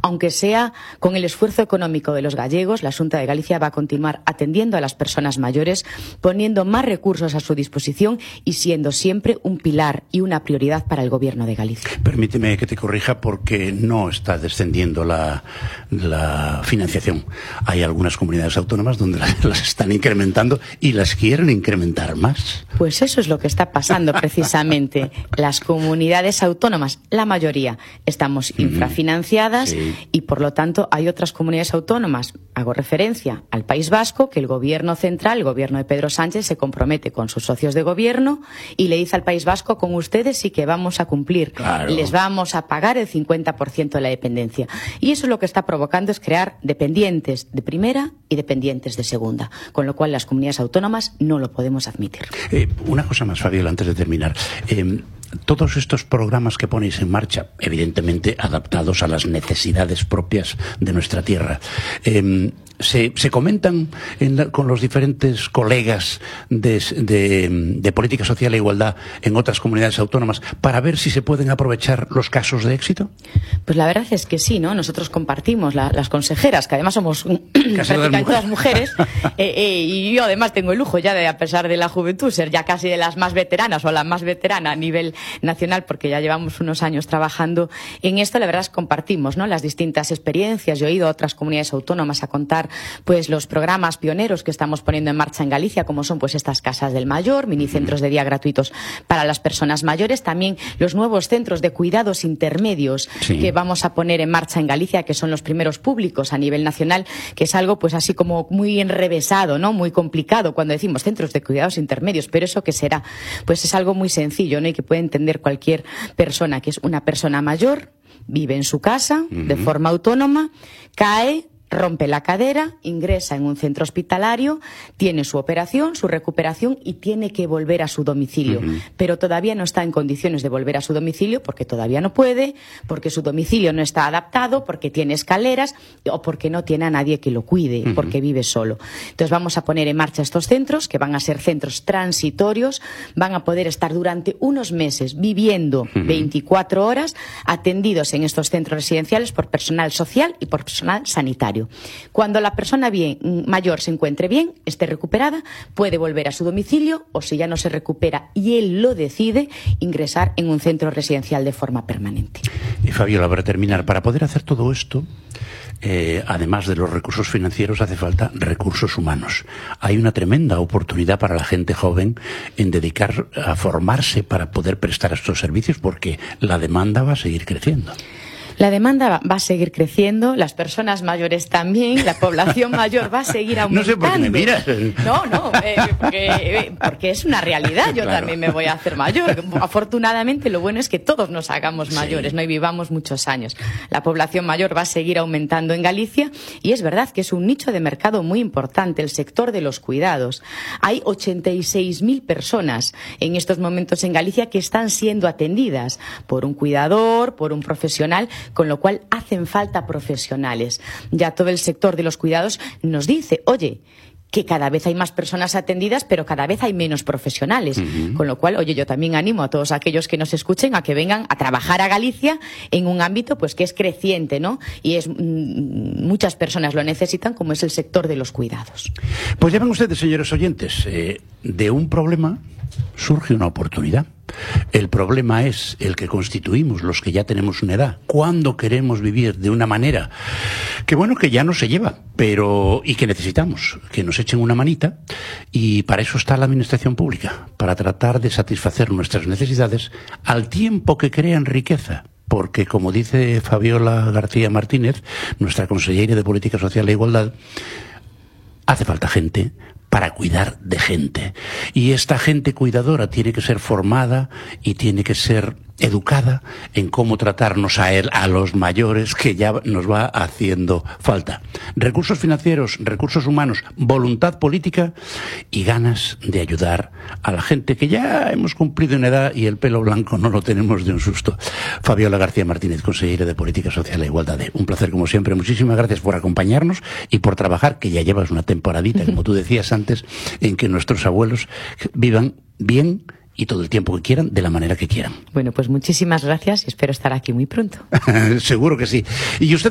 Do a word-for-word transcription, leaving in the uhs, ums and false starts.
aunque sea con el esfuerzo económico de los gallegos, la Xunta de Galicia va a continuar atendiendo a las personas mayores, poniendo más recursos a su disposición y siendo siempre un pilar y una prioridad para el Gobierno de Galicia. Permíteme que te corrija porque no está descendiendo la, la financiación. Hay algunas comunidades autónomas donde las, las están incrementando y las quieren incrementar más. Pues eso es lo que está pasando precisamente. Las comunidades autónomas, la mayoría, estamos infrafinanciadas sí. y por lo tanto hay otras comunidades autónomas, hago referencia al País Vasco, que el Gobierno central, el Gobierno de Pedro Sánchez, se compromete con sus socios de gobierno y le dice al País Vasco, con ustedes sí que vamos a cumplir, claro. les vamos a pagar el cincuenta por ciento de la dependencia. Y eso lo que está provocando es crear dependientes de primera y dependientes de segunda, con lo cual las comunidades autónomas no lo podemos admitir. Eh, una cosa más, Fabiola, antes de terminar. Eh, todos estos programas que ponéis en marcha, evidentemente adaptados a las necesidades propias de nuestra tierra, eh, se, se comentan en la, con los diferentes colegas de, de, de política social e igualdad en otras comunidades autónomas para ver si se pueden aprovechar los casos de éxito. Pues la verdad es que sí, ¿no? Nosotros compartimos, la, las consejeras, que además somos prácticamente todas mujeres, eh, eh, y yo además tengo el lujo ya de, a pesar de la juventud, ser ya casi de las más veteranas o la más veterana a nivel nacional, porque ya llevamos unos años trabajando en esto. La verdad es que compartimos, ¿no?, las distintas experiencias. Yo he ido a otras comunidades autónomas a contar pues los programas pioneros que estamos poniendo en marcha en Galicia, como son pues estas casas del mayor, minicentros de día gratuitos para las personas mayores, también los nuevos centros de cuidados intermedios sí. que vamos a poner en marcha en Galicia, que son los primeros públicos a nivel nacional, que es algo pues así como muy enrevesado, ¿no?, muy complicado cuando decimos centros de cuidados intermedios, pero ¿eso qué será? Pues es algo muy sencillo, ¿no?, y que puede entender cualquier persona, que es una persona mayor, vive en su casa uh-huh. de forma autónoma, cae, rompe la cadera, ingresa en un centro hospitalario, tiene su operación, su recuperación y tiene que volver a su domicilio. Uh-huh. Pero todavía no está en condiciones de volver a su domicilio porque todavía no puede, porque su domicilio no está adaptado, porque tiene escaleras o porque no tiene a nadie que lo cuide, uh-huh. porque vive solo. Entonces vamos a poner en marcha estos centros, que van a ser centros transitorios, van a poder estar durante unos meses viviendo uh-huh. veinticuatro horas atendidos en estos centros residenciales por personal social y por personal sanitario. Cuando la persona bien, mayor se encuentre bien, esté recuperada, puede volver a su domicilio o, si ya no se recupera y él lo decide, ingresar en un centro residencial de forma permanente. Y Fabiola, para terminar, para poder hacer todo esto, eh, además de los recursos financieros, hace falta recursos humanos. Hay una tremenda oportunidad para la gente joven en dedicar a formarse para poder prestar estos servicios, porque la demanda va a seguir creciendo. La demanda va a seguir creciendo, las personas mayores también, la población mayor va a seguir aumentando. No sé por qué me miras. No, no, eh, porque, eh, porque es una realidad. Yo claro. también me voy a hacer mayor. Afortunadamente, lo bueno es que todos nos hagamos mayores, sí. ¿no?, y vivamos muchos años. La población mayor va a seguir aumentando en Galicia y es verdad que es un nicho de mercado muy importante, el sector de los cuidados. Hay ochenta y seis mil personas en estos momentos en Galicia que están siendo atendidas por un cuidador, por un profesional, con lo cual hacen falta profesionales. Ya todo el sector de los cuidados nos dice, oye, que cada vez hay más personas atendidas, pero cada vez hay menos profesionales. Uh-huh. Con lo cual, oye, yo también animo a todos aquellos que nos escuchen a que vengan a trabajar a Galicia en un ámbito pues que es creciente, ¿no? Y es mm, muchas personas lo necesitan, como es el sector de los cuidados. Pues ya ven ustedes, señores oyentes, eh, de un problema surge una oportunidad. El problema es el que constituimos los que ya tenemos una edad. ¿Cuándo queremos vivir de una manera que, bueno, que ya no se lleva, pero y que necesitamos que nos echen una manita? Y para eso está la administración pública, para tratar de satisfacer nuestras necesidades al tiempo que crean riqueza. Porque, como dice Fabiola García Martínez, nuestra consellera de Política Social e Igualdad, hace falta gente para cuidar de gente. Y esta gente cuidadora tiene que ser formada y tiene que ser educada en cómo tratarnos a él, a los mayores, que ya nos va haciendo falta. Recursos financieros, recursos humanos, voluntad política y ganas de ayudar a la gente que ya hemos cumplido en edad y el pelo blanco no lo tenemos de un susto. Fabiola García Martínez, consejera de Política Social e Igualdad. Un placer como siempre. Muchísimas gracias por acompañarnos y por trabajar, que ya llevas una temporadita, como tú decías antes, en que nuestros abuelos vivan bien y todo el tiempo que quieran, de la manera que quieran. Bueno, pues muchísimas gracias y espero estar aquí muy pronto. Seguro que sí. Y usted